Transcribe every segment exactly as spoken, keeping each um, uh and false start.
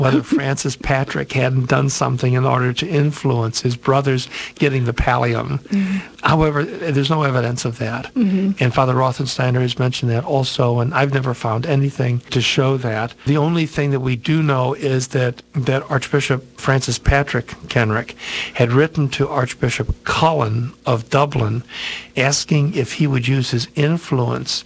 whether Francis Patrick hadn't done something in order to influence his brothers getting the pallium. Mm-hmm. However, there's no evidence of that. Mm-hmm. And Father Rothensteiner has mentioned that also, and I've never found anything to show that. The only thing that we do know is that, that Archbishop Francis Patrick Kenrick had written to Archbishop Cullen of Dublin asking if he would use his influence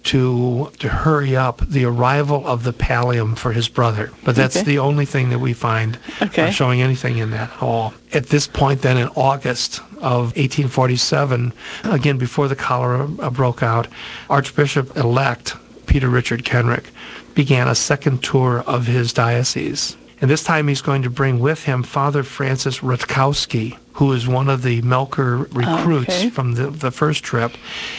to to hurry up the arrival of the pallium for his brother. But that's okay. The only thing that we find okay. uh, showing anything in that at all. At this point then in August of eighteen forty-seven, again before the cholera uh, broke out, Archbishop-elect Peter Richard Kenrick began a second tour of his diocese. And this time he's going to bring with him Father Francis Rutkowski, who is one of the Melker recruits okay. from the, the first trip.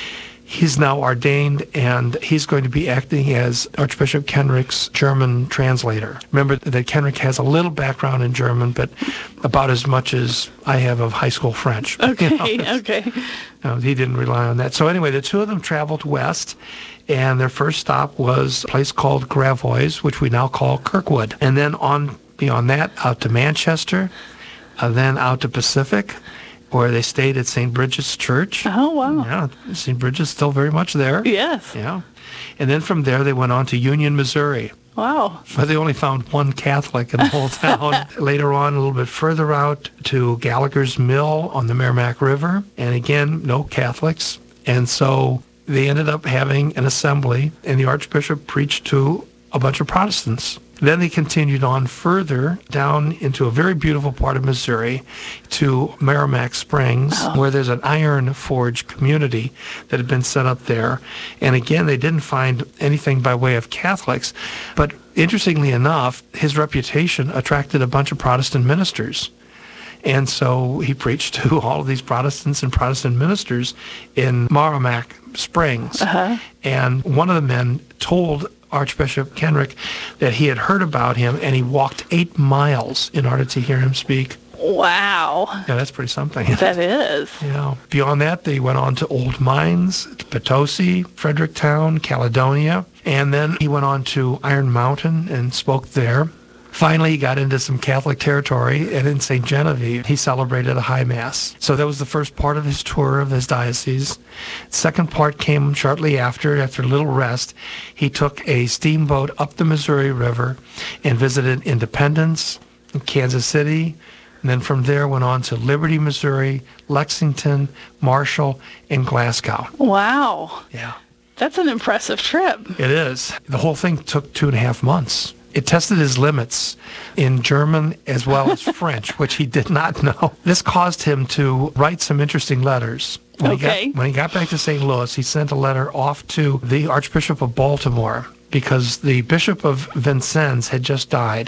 He's now ordained, and he's going to be acting as Archbishop Kenrick's German translator. Remember that Kenrick has a little background in German, but about as much as I have of high school French. Okay, you know, okay. No, he didn't rely on that. So anyway, the two of them traveled west, and their first stop was a place called Gravois, which we now call Kirkwood. And then on beyond that, out to Manchester, uh, then out to Pacific, where they stayed at Saint Bridget's Church. Oh, wow. Yeah, Saint Bridget's still very much there. Yes. Yeah. And then from there, they went on to Union, Missouri. Wow. But they only found one Catholic in the whole town. Later on, a little bit further out to Gallagher's Mill on the Merrimack River. And again, no Catholics. And so they ended up having an assembly, and the Archbishop preached to a bunch of Protestants. Then they continued on further down into a very beautiful part of Missouri to Merrimack Springs, oh. where there's an iron forge community that had been set up there. And again, they didn't find anything by way of Catholics. But interestingly enough, his reputation attracted a bunch of Protestant ministers. And so he preached to all of these Protestants and Protestant ministers in Merrimack Springs. Uh-huh. And one of the men told Archbishop Kenrick that he had heard about him, and he walked eight miles in order to hear him speak. Wow. Yeah, that's pretty something. That is. Yeah. Beyond that, they went on to Old Mines, to Potosi, Fredericktown, Caledonia, and then he went on to Iron Mountain and spoke there. Finally, he got into some Catholic territory, and in Saint Genevieve, he celebrated a high mass. So that was the first part of his tour of his diocese. Second part came shortly after, after a little rest. He took a steamboat up the Missouri River and visited Independence, Kansas City, and then from there went on to Liberty, Missouri, Lexington, Marshall, and Glasgow. Wow. Yeah. That's an impressive trip. It is. The whole thing took two and a half months. It tested his limits in German as well as French, which he did not know. This caused him to write some interesting letters. When okay. He got, when he got back to Saint Louis, he sent a letter off to the Archbishop of Baltimore because the Bishop of Vincennes had just died.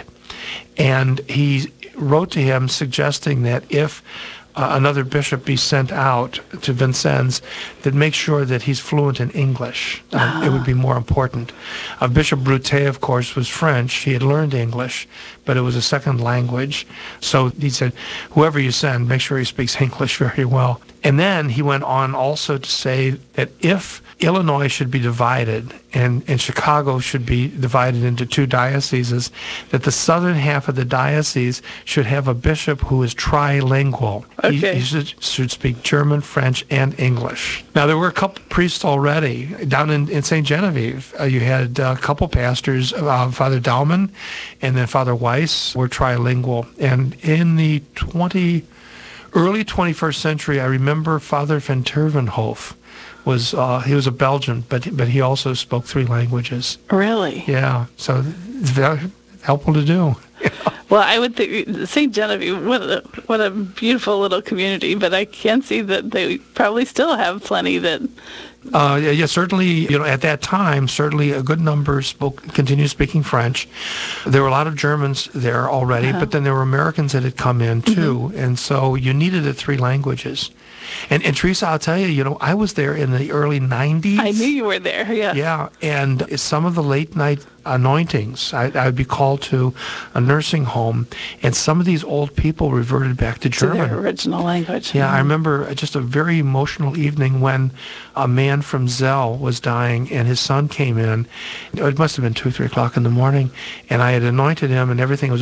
And he wrote to him suggesting that if uh, another bishop be sent out to Vincennes, that make sure that he's fluent in English. Uh, oh. It would be more important. Uh, Bishop Broutet, of course, was French. He had learned English, but it was a second language. So he said, whoever you send, make sure he speaks English very well. And then he went on also to say that if Illinois should be divided and, and Chicago should be divided into two dioceses, that the southern half of the diocese should have a bishop who is trilingual. Okay. He, he should, should speak German, French, and English. Now, there were a couple priests already. Down in, in Saint Genevieve, uh, you had a couple pastors, uh, Father Daumann and then Father Weiss were trilingual. And in the twenty, early twenty-first century, I remember Father van Tervenhof was uh, he was a Belgian, but but he also spoke three languages. Really? Yeah. So it's very helpful to do. Well, I would think Saint Genevieve, what a, what a beautiful little community, but I can see that they probably still have plenty that... Uh, yeah, yeah, certainly, you know, at that time, certainly a good number spoke, continued speaking French. There were a lot of Germans there already, uh-huh. but then there were Americans that had come in too, mm-hmm. and so you needed the three languages. And, and Teresa, I'll tell you, you know, I was there in the early nineties. I knew you were there, yeah. Yeah, and some of the late night anointings. I, I would be called to a nursing home, and some of these old people reverted back to German. To their original language. Yeah, I remember just a very emotional evening when a man from Zell was dying, and his son came in. It must have been two, three o'clock in the morning, and I had anointed him, and everything was